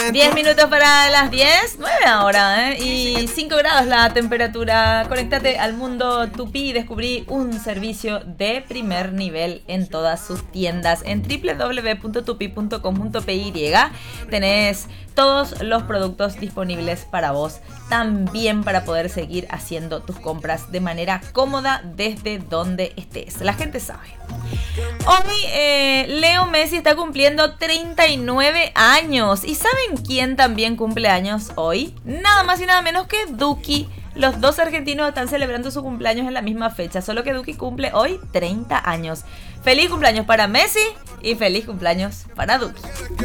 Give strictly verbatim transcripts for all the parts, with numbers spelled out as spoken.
diez minutos para las diez, nueve ahora, ¿eh? Y cinco grados la temperatura. Conéctate al Mundo Tupi y descubrí un servicio de primer nivel en todas sus tiendas. En doble u doble u doble u punto tupi punto com punto pe y tenés todos los productos disponibles para vos, también para poder seguir haciendo tus compras de manera cómoda desde donde estés. La gente sabe. Hoy eh, Leo Messi está cumpliendo treinta y nueve años. ¿Y saben quién también cumple años hoy? Nada más y nada menos que Duki. Los dos argentinos están celebrando su cumpleaños en la misma fecha, solo que Duki cumple hoy treinta años. Feliz cumpleaños para Messi y feliz cumpleaños para Duki.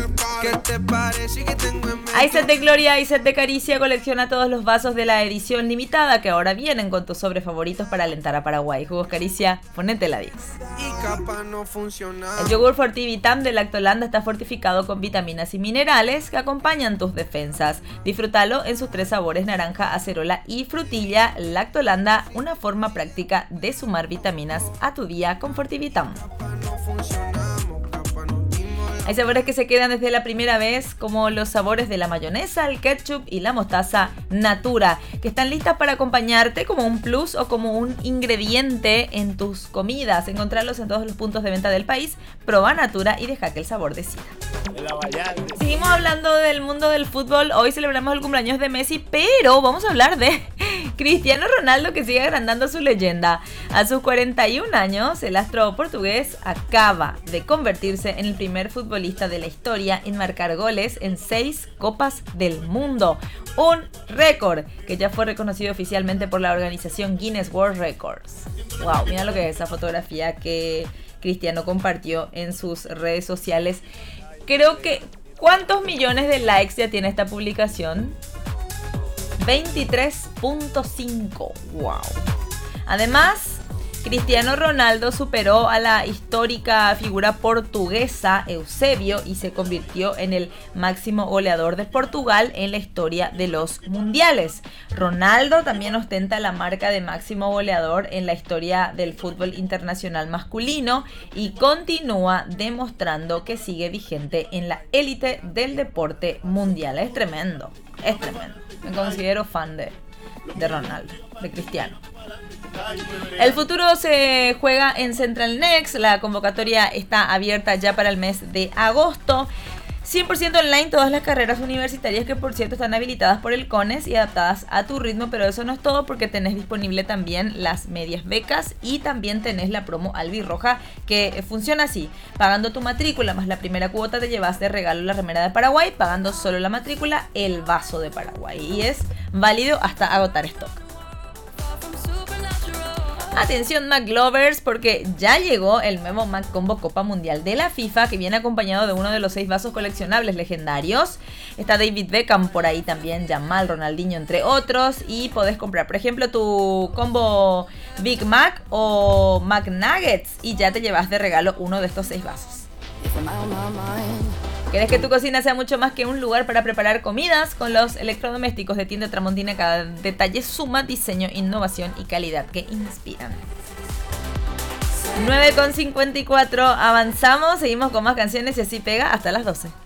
Iset de Gloria, Iset de Caricia colecciona todos los vasos de la edición limitada que ahora vienen con tus sobres favoritos para alentar a Paraguay. Jugos Caricia, ponete la diez. El yogur Fortivitam de Lactolanda está fortificado con vitaminas y minerales que acompañan tus defensas. Disfrútalo en sus tres sabores: naranja, acerola y frutilla. Lactolanda, una forma práctica de sumar vitaminas a tu día con Fortivitam. Hay sabores que se quedan desde la primera vez, como los sabores de la mayonesa, el ketchup y la mostaza Natura, que están listas para acompañarte como un plus o como un ingrediente en tus comidas. Encontrarlos en todos los puntos de venta del país. Proba Natura y deja que el sabor decida. Seguimos hablando del mundo del fútbol. Hoy celebramos el cumpleaños de Messi, pero vamos a hablar de Cristiano Ronaldo, que sigue agrandando su leyenda. A sus cuarenta y un años, el astro portugués acaba de convertirse en el primer futbolista de la historia en marcar goles en seis Copas del Mundo. Un récord que ya fue reconocido oficialmente por la organización Guinness World Records. Wow, mira lo que es esa fotografía que Cristiano compartió en sus redes sociales. Creo que... ¿Cuántos millones de likes ya tiene esta publicación? veintitrés punto cinco. Wow. Además, Cristiano Ronaldo superó a la histórica figura portuguesa Eusebio y se convirtió en el máximo goleador de Portugal en la historia de los mundiales. Ronaldo también ostenta la marca de máximo goleador en la historia del fútbol internacional masculino y continúa demostrando que sigue vigente en la élite del deporte mundial. Es tremendo, es tremendo. Me considero fan de, de Ronaldo, de Cristiano. El futuro se juega en Central Next. La convocatoria está abierta ya para el mes de agosto. cien por ciento online todas las carreras universitarias, que por cierto están habilitadas por el CONES y adaptadas a tu ritmo, pero eso no es todo, porque tenés disponible también las medias becas y también tenés la promo albirroja, que funciona así: pagando tu matrícula más la primera cuota te llevas de regalo la remera de Paraguay, pagando solo la matrícula el vaso de Paraguay, y es válido hasta agotar stock. Atención McLovers, porque ya llegó el nuevo Mac Combo Copa Mundial de la FIFA, que viene acompañado de uno de los seis vasos coleccionables legendarios. Está David Beckham por ahí también, Yamal, Ronaldinho, entre otros. Y podés comprar, por ejemplo, tu combo Big Mac o McNuggets y ya te llevas de regalo uno de estos seis vasos. ¿Querés que tu cocina sea mucho más que un lugar para preparar comidas? Con los electrodomésticos de Tienda Tramontina, cada detalle suma diseño, innovación y calidad que inspiran. nueve con cincuenta y cuatro, avanzamos, seguimos con más canciones y así pega hasta las doce.